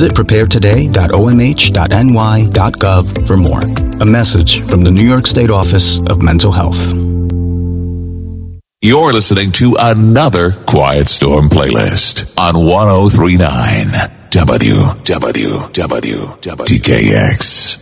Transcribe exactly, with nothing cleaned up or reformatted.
Visit prepare today dot o m h dot n y dot gov for more. A message from the New York State Office of Mental Health. You're listening to another Quiet Storm playlist on one oh three point nine W W W W T K X.